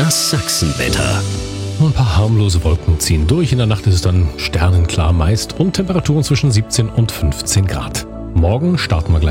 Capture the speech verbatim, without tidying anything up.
Das Sachsenwetter. Ein paar harmlose Wolken ziehen durch. In der Nacht ist es dann sternenklar meist und Temperaturen zwischen siebzehn und fünfzehn Grad. Morgen starten wir gleich